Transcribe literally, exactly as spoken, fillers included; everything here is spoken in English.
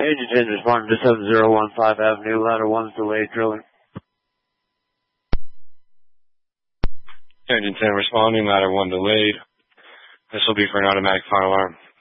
Agent ten responding to seven zero one five Avenue, ladder one's delayed drilling. Agent ten responding, ladder one delayed. This will be for an automatic fire alarm.